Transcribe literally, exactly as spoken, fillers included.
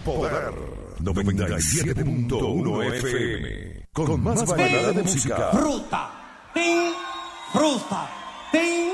Poder noventa y siete punto uno F M. Con más variedad de música. Fruta, tin, fruta, tin.